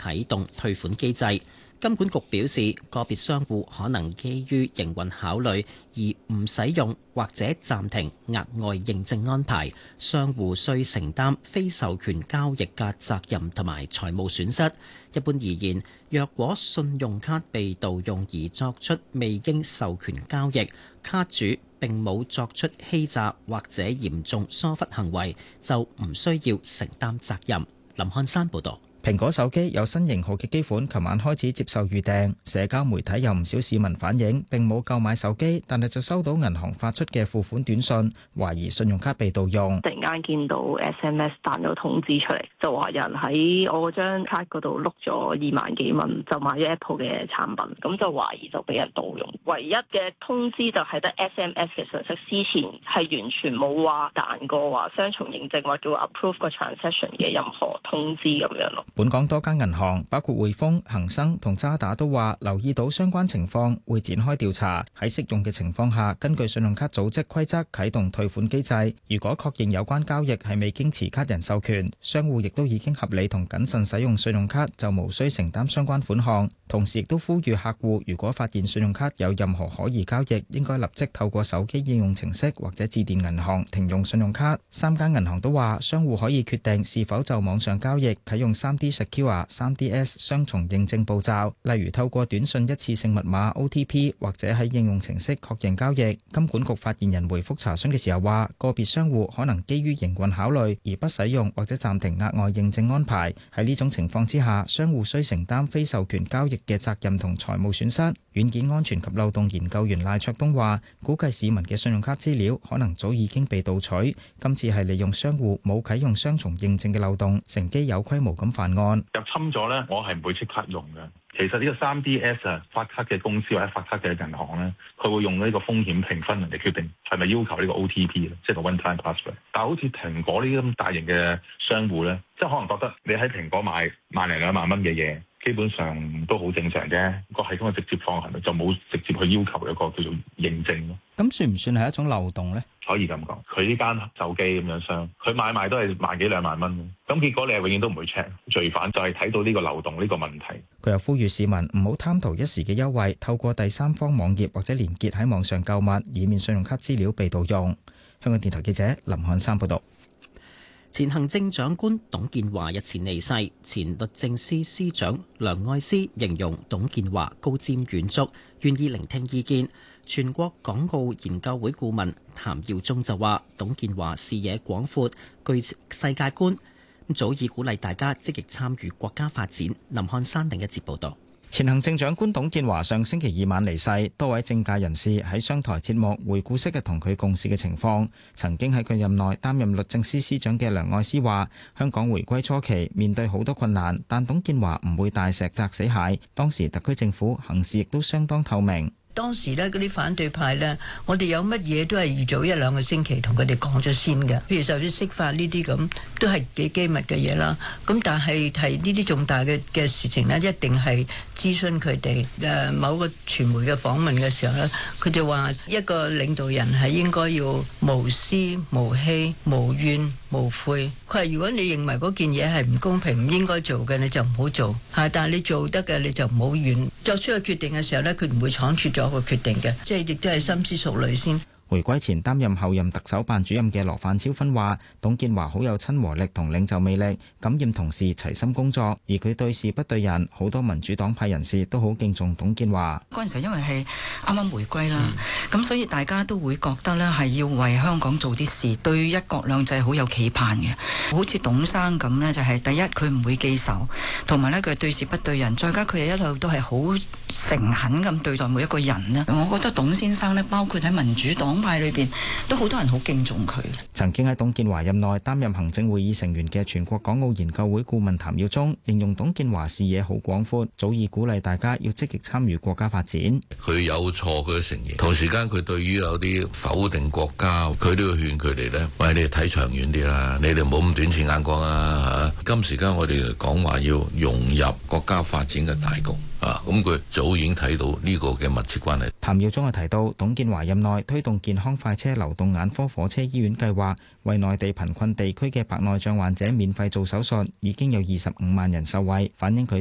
啟動退款機制。金管局表示，個別商戶可能基於營運考慮而唔使用或者暫停額外認證安排，商戶需承擔非授權交易嘅責任同埋財務損失。一般而言，若果信用卡被盜用而作出未經授權交易，卡主並冇作出欺詐或者嚴重疏忽行為，就唔需要承擔責任。林漢山報導。 蘋果手機有新型號嘅機款，琴晚開始接受預訂。社交媒體有唔少市民反映並冇購買手機，但係就收到銀行發出嘅付款短信，懷疑信用卡被盜用。 突然間見到 SMS 彈咗通知出嚟，就話有人喺我嗰張卡嗰度碌咗2萬幾蚊，就買咗 Apple 嘅產品，咁就懷疑就俾人盜用。唯一嘅通知就係得 SMS 嘅信息，之前係完全冇話彈過話雙重認證或者 approve 個 transaction 嘅任何通知咁樣咯。 本港多間銀行，包括匯豐、恒生同渣打都話留意到相關情況，會展開調查。喺適用嘅情況下，根據信用卡組織規則啟動退款機制。如果確認有關交易係未經持卡人授權，商戶亦都已經合理同謹慎使用信用卡，就無需承擔相關款項。同時亦都呼籲客戶，如果發現信用卡有任何可疑交易，應該立即透過手機應用程式或者致電銀行停用信用卡。3間銀行都話，商戶可以決定是否就網上交易啟用3D Secure 3DS 雙重認證步驟，例如透過短信一次性密碼 OTP 或者喺應用程式確認交易。金管局發言人回覆查詢嘅時候話，個別商戶可能基於營運考慮而不使用或者暫停額外認證安排。喺呢種情況之下，商戶需承擔非授權交易嘅責任同財務損失。軟件安全及漏洞研究員賴卓東話，估計市民嘅信用卡資料可能早已經被盜取，今次係利用商戶冇啟用雙重認證嘅漏洞，乘機有規模咁犯案。 入侵咗咧，我係唔會即刻用嘅。其實呢個 3DS 啊，發卡嘅公司或者發卡嘅銀行咧，佢會用呢個風險評分嚟決定係咪要求呢個 OTP 即係個 one time password。但係好似蘋果呢啲咁大型嘅商戶咧，即係可能覺得你喺蘋果買萬零2萬蚊嘅嘢，基本上都好正常啫。個系統係直接放行，就冇直接去要求一個叫做認證咯。 咁算唔算係一種漏洞咧？ 可以咁講，佢呢間手機咁樣商，佢買賣都係萬幾2萬蚊，咁結果你係永遠都唔會 check。罪犯就係睇到呢個漏洞呢個問題。 佢又呼籲市民唔好貪圖一時嘅優惠，透過第三方網頁或者連結喺網上購物，以免信用卡資料被盜用。香港電台記者林漢山報道。 前行政長官董建華日前離世，前律政司司長梁愛詩形容董建華高瞻遠矚，願意聆聽意見。全國港澳研究會顧問譚耀宗就話：董建華視野廣闊，具世界觀，早已鼓勵大家積極參與國家發展。林漢山另一節報導。 前行政長官董建華上星期二晚離世，多位政界人士喺商台節目回顧昔日同佢共事嘅情況。曾經喺佢任內擔任律政司司長嘅梁愛詩話：香港回歸初期面對好多困難，但董建華唔會大石砸死蟹。當時特區政府行事亦都相當透明。 當時咧嗰啲反對派咧，我哋有乜嘢都係預早1-2個星期同佢哋講咗先嘅，譬如就啲釋法呢啲咁，都係幾機密嘅嘢啦。咁但係係呢啲重大嘅事情呢，一定係諮詢佢哋。某個傳媒嘅訪問嘅時候呢，佢就話一個領導人係應該要無私無欺無怨無悔。佢話如果你認為嗰件嘢係唔公平唔應該做嘅，你就唔好做嚇。但係你做得嘅你就唔好怨。作出個決定嘅時候呢，佢唔會倉促咗個決定嘅，即係亦都係深思熟慮先。 回歸前擔任候任特首辦主任嘅羅范椒芬話：董建華好有親和力同領袖魅力，感染同事齊心工作，而佢對事不對人，好多民主黨派人士都好敬重董建華。 嗰陣時因為係啱啱回歸啦，咁所以大家都會覺得呢係要為香港做啲事，對一國兩制好有期盼嘅。好似董生咁呢，就係第一佢唔會記仇，同埋呢佢對事不對人，再加佢一路都係好誠懇咁對待每一個人呢。我覺得董先生呢，包括喺民主黨派裏邊都好多人好敬重佢。 曾經喺董建華任內擔任行政會議成員嘅全國港澳研究會顧問譚耀宗形容董建華視野好廣闊，早已鼓勵大家要積極參與國家發展。 佢有錯佢都承認，同時間佢對於有啲否定國家，佢都要勸佢哋呢：喂，你哋睇長遠啲啦，你哋唔好咁短視眼光啊！今時間我哋講話要融入國家發展嘅大局。咁佢早已經睇到呢個嘅密切關係。 譚耀宗又提到，董建華任內推動健康快車流動眼科火車醫院計劃，為內地貧困地區嘅白內障患者免費做手術，已經有25萬人受惠，反映佢